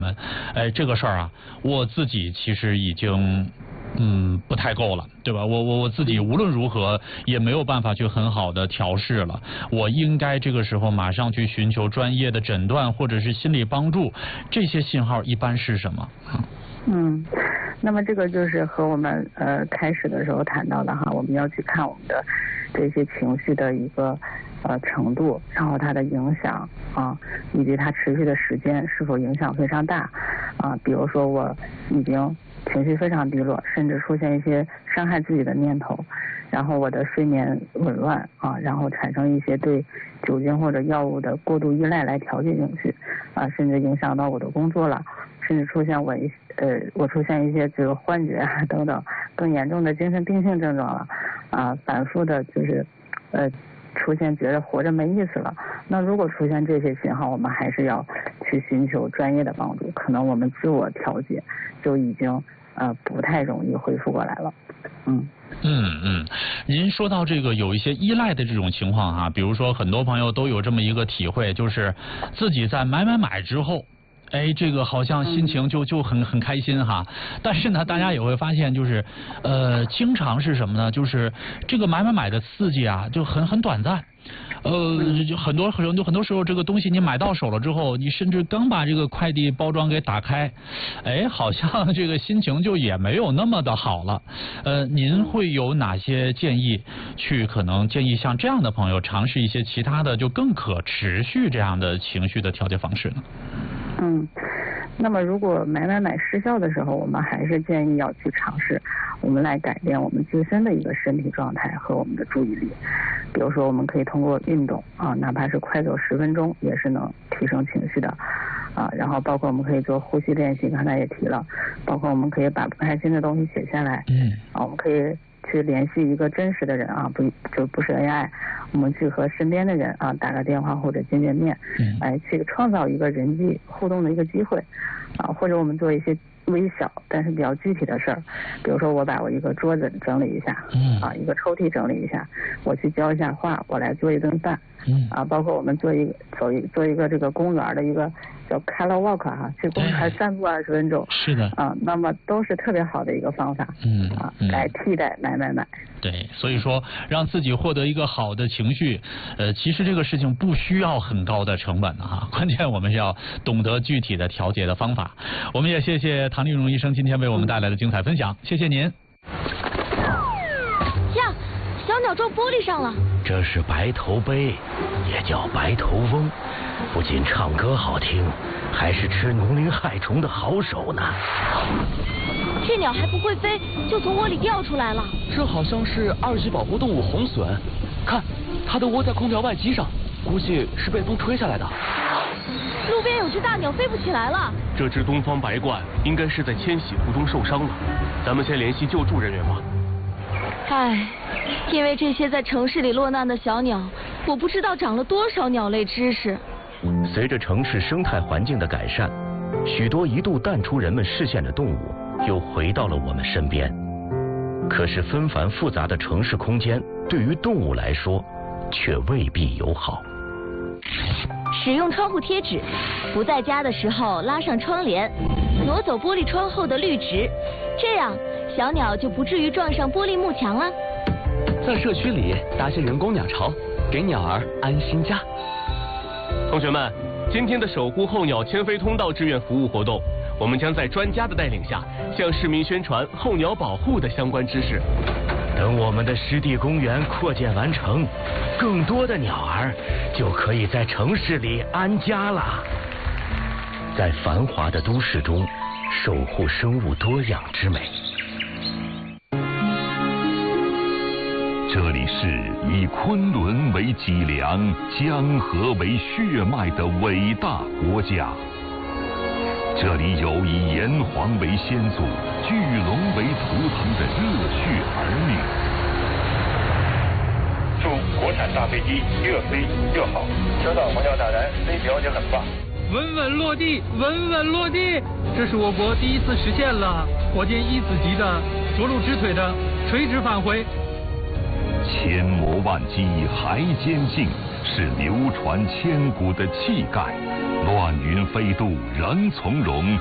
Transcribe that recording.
这个事儿啊，我自己其实已经不太够了，对吧？我自己无论如何也没有办法去很好的调试了，我应该这个时候马上去寻求专业的诊断或者是心理帮助，这些信号一般是什么？ 那么这个就是和我们开始的时候谈到的哈，我们要去看我们的这些情绪的一个程度，然后它的影响啊，以及它持续的时间是否影响非常大啊。比如说我已经情绪非常低落，甚至出现一些伤害自己的念头，然后我的睡眠紊乱啊，然后产生一些对酒精或者药物的过度依赖来调节情绪啊，甚至影响到我的工作了，甚至出现我出现一些这个幻觉啊等等更严重的精神病性症状了啊，反复的就是出现觉得活着没意思了。那如果出现这些信号，我们还是要去寻求专业的帮助，可能我们自我调节就已经不太容易恢复过来了。 您说到这个有一些依赖的这种情况哈，比如说很多朋友都有这么一个体会，就是自己在买之后，这个好像心情就很开心哈，但是呢，大家也会发现就是经常是什么呢？就是这个买的刺激啊，就很短暂。就很多时候这个东西你买到手了之后，你甚至刚把这个快递包装给打开，好像这个心情就也没有那么的好了。您会有哪些建议可能建议像这样的朋友尝试一些其他的就更可持续这样的情绪的调节方式呢？ 那么如果买失效的时候，我们还是建议要去尝试我们来改变我们自身的一个身体状态和我们的注意力。比如说我们可以通过运动啊，哪怕是快走10分钟也是能提升情绪的啊。然后包括我们可以做呼吸练习，刚才也提了，包括我们可以把不开心的东西写下来，我们可以去联系一个真实的人啊，不是 AI， 我们去和身边的人啊打个电话或者见面，来去创造一个人际互动的一个机会啊，或者我们做一些微小但是比较具体的事儿，比如说我把我一个桌子整理一下，一个抽屉整理一下，我去浇一下花，我来做一顿饭，包括我们做一个这个公园的一个叫 color walk 哈，去公园散步20分钟， 是的那么都是特别好的一个方法，来替代买。 对，所以说让自己获得一个好的情绪，其实这个事情不需要很高的成本哈，关键我们要懂得具体的调节的方法。我们也谢谢唐丽蓉医生今天为我们带来的精彩分享，谢谢您。 呀，小鸟撞玻璃上了。 这是白头鹎，也叫白头翁，不仅唱歌好听，还是吃农林害虫的好手呢。 这鸟还不会飞，就从窝里掉出来了。 这好像是2级保护动物红隼，看，它的窝在空调外机上，估计是被风吹下来的。 路边有只大鸟飞不起来了。 这只东方白鹳应该是在迁徙途中受伤了，咱们先联系救助人员吧。 因为这些在城市里落难的小鸟，我不知道长了多少鸟类知识。 随着城市生态环境的改善，许多一度淡出人们视线的动物又回到了我们身边。可是纷繁复杂的城市空间对于动物来说却未必友好。 使用窗户贴纸，不在家的时候拉上窗帘，挪走玻璃窗后的绿植，这样小鸟就不至于撞上玻璃幕墙了。 在社区里搭些人工鸟巢，给鸟儿安心家。同学们，今天的守护候鸟迁飞通道志愿服务活动，我们将在专家的带领下，向市民宣传候鸟保护的相关知识。 等我们的湿地公园扩建完成，更多的鸟儿就可以在城市里安家了。在繁华的都市中，守护生物多样之美。 这里是以昆仑为脊梁、江河为血脉的伟大国家。这里有以炎黄为先祖、巨龙为图腾的热血儿女。 祝国产大飞机越飞越好，车到黄鸟打燃，飞表也很棒。 稳稳落地，稳稳落地，这是我国第一次实现了火箭1子级的着陆支腿的垂直返回。 千磨万击还坚劲，是流传千古的气概。 乱云飞渡人从容，